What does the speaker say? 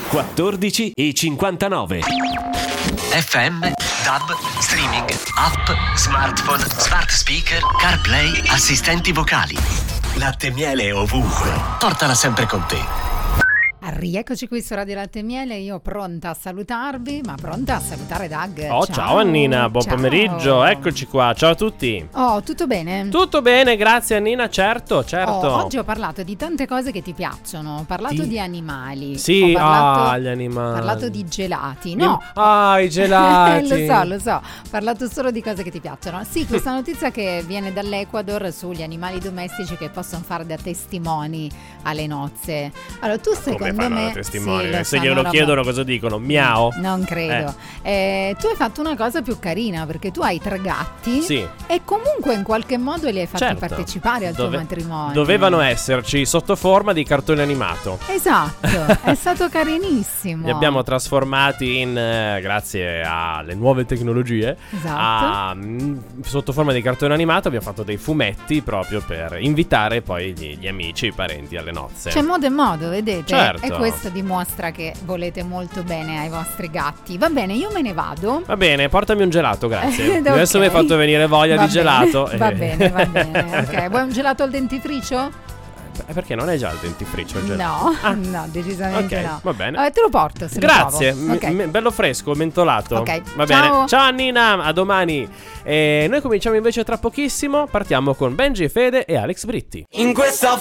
14 e 59. FM, DAB, streaming, app, smartphone, smart speaker, CarPlay, assistenti vocali. Latte e miele ovunque. Portala sempre con te. Rieccoci qui su Radio Latte e Miele, io pronta a salutarvi, ma pronta a salutare Doug. Oh, ciao Annina, buon pomeriggio, eccoci qua, ciao a tutti. Oh, tutto bene? Tutto bene, grazie Annina, certo. Oggi ho parlato di tante cose che ti piacciono, ho parlato di animali. Sì, ho parlato, gli animali. Ho parlato di gelati, no? I gelati. Lo so, ho parlato solo di cose che ti piacciono. Sì, questa notizia che viene dall'Ecuador sugli animali domestici che possono fare da testimoni alle nozze. Allora, tu secondo me testimoni? Sì, se glielo chiedono cosa dicono? Miau? Non credo. Tu hai fatto una cosa più carina perché tu hai 3 gatti, sì, e comunque in qualche modo li hai fatti partecipare al tuo matrimonio. Dovevano esserci sotto forma di cartone animato. Esatto, è stato carinissimo. Li abbiamo trasformati in, grazie alle nuove tecnologie, esatto, sotto forma di cartone animato. Abbiamo fatto dei fumetti proprio per invitare poi gli amici, i parenti alle nozze. C'è modo e modo, vedete? Certo. E questo dimostra che volete molto bene ai vostri gatti. Va bene, io me ne vado. Va bene, portami un gelato, grazie. Okay. Adesso mi hai fatto venire voglia di gelato. Va bene. Ok, vuoi un gelato al dentifricio? Perché non è già il dentifricio il gelato? No, decisamente no. Va bene. Te lo porto, se grazie, lo trovo. bello fresco, mentolato. Ok, va ciao. bene. Ciao Annina, a domani. Noi cominciamo invece tra pochissimo. Partiamo con Benji e Fede e Alex Britti. In questa